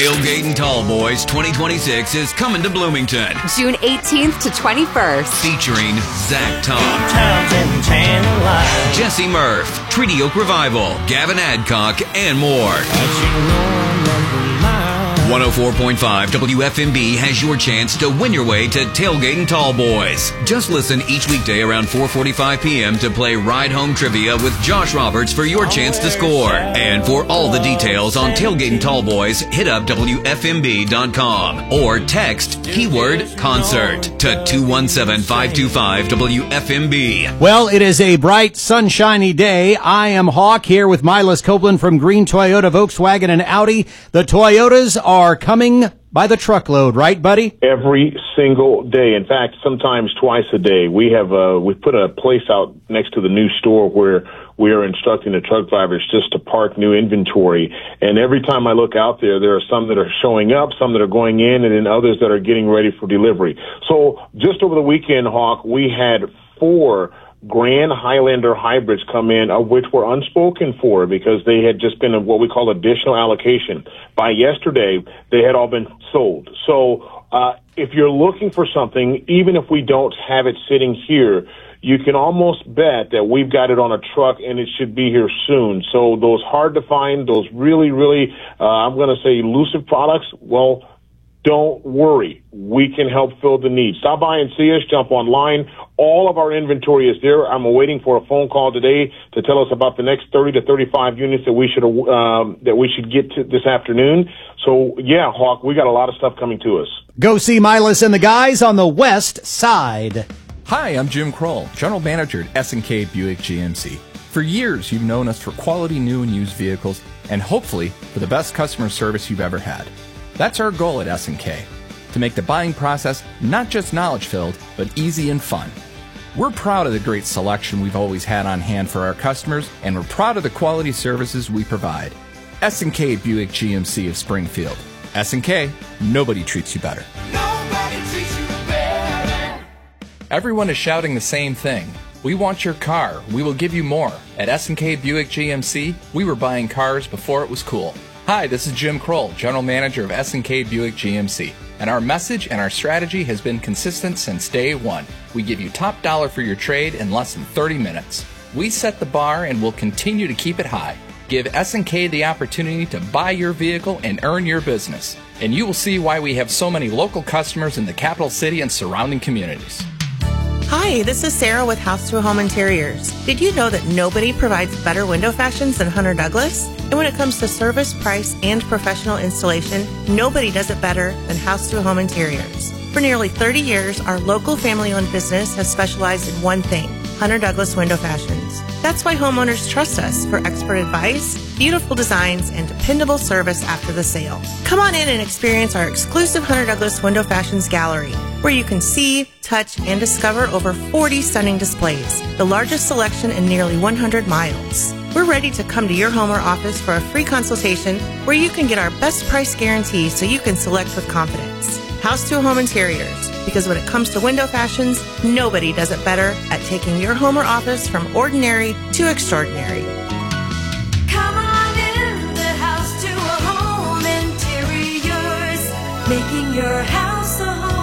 Tailgating Tall Boys 2026 is coming to Bloomington. June 18th to 21st. Featuring Zach Tom, Jesse Murph, Treaty Oak Revival, Gavin Adcock, and more. 104.5 WFMB has your chance to win your way to Tailgating Tall Boys. Just listen each weekday around 4:45 p.m. to play Ride Home Trivia with Josh Roberts for your chance to score. And for all the details on Tailgating Tall Boys, hit up WFMB.com or text keyword concert to 217-525-WFMB. Well, it is a bright, sunshiny day. I am Hawk here with Milas Copeland from Green Toyota, Volkswagen, and Audi. The Toyotas are coming by the truckload, right, buddy? Every single day. In fact, sometimes twice a day. We put a place out next to the new store where we are instructing the truck drivers just to park new inventory. And every time I look out there, there are some that are showing up, some that are going in, and then others that are getting ready for delivery. So just over the weekend, Hawk, we had 4 Grand Highlander hybrids come in, of which were unspoken for because they had just been what we call additional allocation. By yesterday, they had all been sold. So if you're looking for something, even if we don't have it sitting here, you can almost bet that we've got it on a truck and it should be here soon. So those hard to find, those really, really, I'm going to say elusive products, well, don't worry. We can help fill the need. Stop by and see us. Jump online. All of our inventory is there. I'm waiting for a phone call today to tell us about the next 30 to 35 units that we should get to this afternoon. So, yeah, Hawk, we got a lot of stuff coming to us. Go see Milas and the guys on the west side. Hi, I'm Jim Kroll, General Manager at S&K Buick GMC. For years, you've known us for quality new and used vehicles and hopefully for the best customer service you've ever had. That's our goal at S&K, to make the buying process not just knowledge-filled, but easy and fun. We're proud of the great selection we've always had on hand for our customers, and we're proud of the quality services we provide. S&K Buick GMC of Springfield. S&K, nobody treats you better. Nobody treats you better. Everyone is shouting the same thing. We want your car. We will give you more. At S&K Buick GMC, we were buying cars before it was cool. Hi, this is Jim Kroll, General Manager of S&K Buick GMC, and our message and our strategy has been consistent since day one. We give you top dollar for your trade in less than 30 minutes. We set the bar and will continue to keep it high. Give S&K the opportunity to buy your vehicle and earn your business, and you will see why we have so many local customers in the capital city and surrounding communities. Hi, this is Sarah with House to Home Interiors. Did you know that nobody provides better window fashions than Hunter Douglas? And when it comes to service, price, and professional installation, nobody does it better than House to Home Interiors. For nearly 30 years, our local family-owned business has specialized in one thing: Hunter Douglas window fashions. That's why homeowners trust us for expert advice, beautiful designs, and dependable service after the sale. Come on in and experience our exclusive Hunter Douglas Window Fashions Gallery, where you can see, touch, and discover over 40 stunning displays, the largest selection in nearly 100 miles. We're ready to come to your home or office for a free consultation where you can get our best price guarantee so you can select with confidence. House to Home Interiors, because when it comes to window fashions, nobody does it better at taking your home or office from ordinary to extraordinary. Come on in the House to Home Interiors, making your house a home.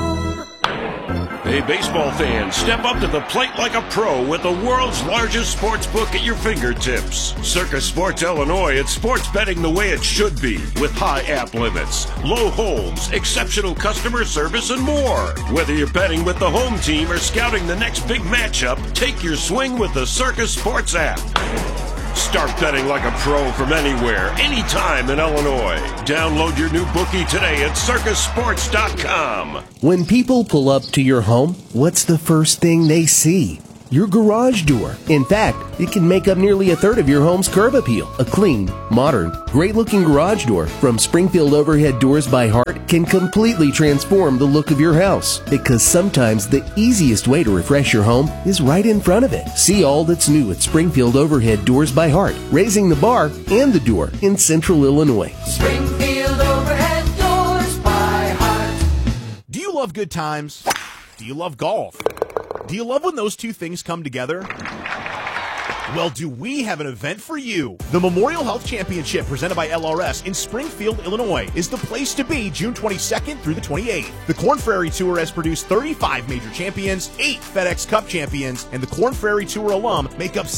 Hey, baseball fans, step up to the plate like a pro with the world's largest sports book at your fingertips. Circus Sports Illinois, it's sports betting the way it should be, with high app limits, low holds, exceptional customer service, and more. Whether you're betting with the home team or scouting the next big matchup, take your swing with the Circus Sports app. Start betting like a pro from anywhere, anytime in Illinois. Download your new bookie today at circusports.com. When people pull up to your home, what's the first thing they see? Your garage door. In fact, it can make up nearly a third of your home's curb appeal. A clean, modern, great-looking garage door from Springfield Overhead Doors by Heart can completely transform the look of your house, because sometimes the easiest way to refresh your home is right in front of it. See all that's new at Springfield Overhead Doors by Heart, raising the bar and the door in Central Illinois. Springfield Overhead Doors by Heart. Do you love good times? Do you love golf? Do you love when those two things come together? Well, do we have an event for you? The Memorial Health Championship presented by LRS in Springfield, Illinois is the place to be June 22nd through the 28th. The Korn Ferry Tour has produced 35 major champions, 8 FedEx Cup champions, and the Korn Ferry Tour alum make up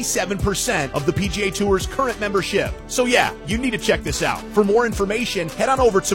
77% of the PGA Tour's current membership. So yeah, you need to check this out. For more information, head on over to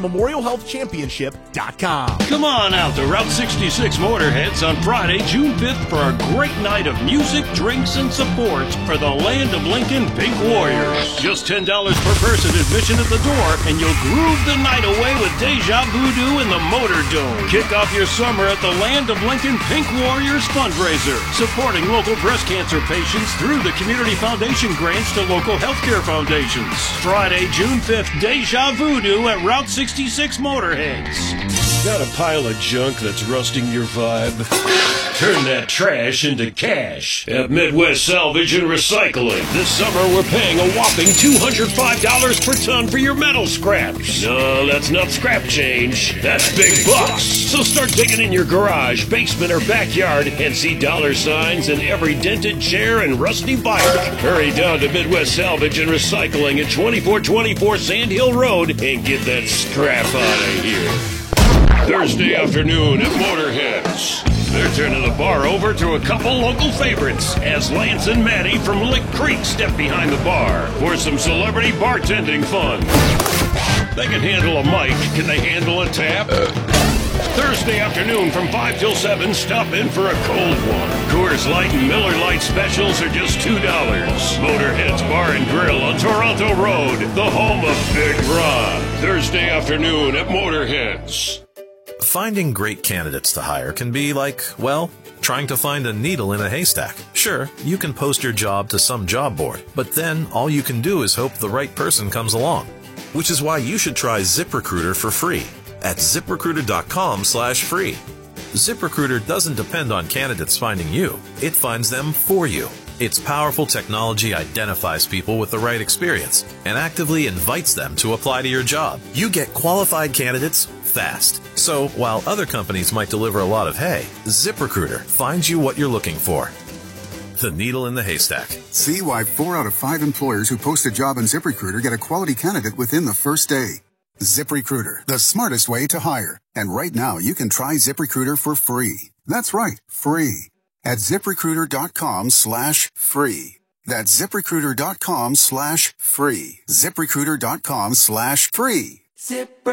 memorialhealthchampionship.com. Come on out to Route 66 Motorheads on Friday, June 5th for a great night of music, drinks, and support for the Land of Lincoln Pink Warriors. Just $10 per person admission at the door, and you'll groove the night away with Deja Voodoo in the Motor Dome. Kick off your summer at the Land of Lincoln Pink Warriors fundraiser, supporting local breast cancer patients through the Community Foundation grants to local healthcare foundations. Friday, June 5th, Deja Voodoo at Route 66 Motorheads. Got a pile of junk that's rusting your vibe? Turn that trash into cash at Midwest Salvage and Recycling. This summer, we're paying a whopping $205 per ton for your metal scraps. No, that's not scrap change. That's big bucks. So start digging in your garage, basement, or backyard and see dollar signs in every dented chair and rusty bike. Hurry down to Midwest Salvage and Recycling at 2424 Sand Hill Road and get that scrap out of here. Thursday afternoon at Motorheads. They're turning the bar over to a couple local favorites as Lance and Maddie from Lick Creek step behind the bar for some celebrity bartending fun. They can handle a mic. Can they handle a tap? Thursday afternoon from 5 till 7, stop in for a cold one. Coors Light and Miller Lite specials are just $2. Motorheads Bar and Grill on Toronto Road, the home of Big Ron. Thursday afternoon at Motorheads. Finding great candidates to hire can be like, well, trying to find a needle in a haystack. Sure, you can post your job to some job board, but then all you can do is hope the right person comes along. Which is why you should try ZipRecruiter for free at ZipRecruiter.com/free. ZipRecruiter doesn't depend on candidates finding you. It finds them for you. Its powerful technology identifies people with the right experience and actively invites them to apply to your job. You get qualified candidates fast. So while other companies might deliver a lot of hay, ZipRecruiter finds you what you're looking for. The needle in the haystack. See why 4 out of 5 employers who post a job on ZipRecruiter get a quality candidate within the first day. ZipRecruiter, the smartest way to hire. And right now, you can try ZipRecruiter for free. That's right, free. At ZipRecruiter.com/free. That's ZipRecruiter.com/free. ZipRecruiter.com/free.